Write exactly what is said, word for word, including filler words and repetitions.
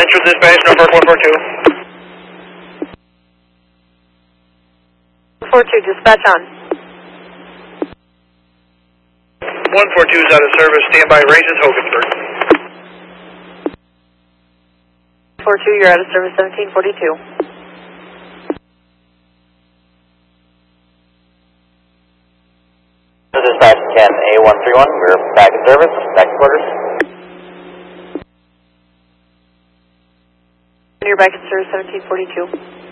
Central Dispatch, number one four two. four two, dispatch on. one four two is out of service. Standby ranges Hogansburg. four two, you're out of service, seventeen forty-two. Dispatch ten A one three one, we're back in service, back to quarters. You're back in service, seventeen forty-two.